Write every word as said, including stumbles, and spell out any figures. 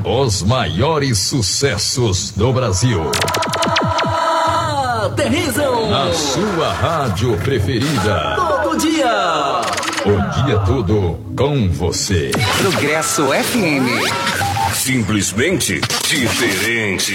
Os maiores sucessos do Brasil. Aterrizam! Na sua rádio preferida. Todo dia! O dia todo com você. Progresso F M. Simplesmente diferente.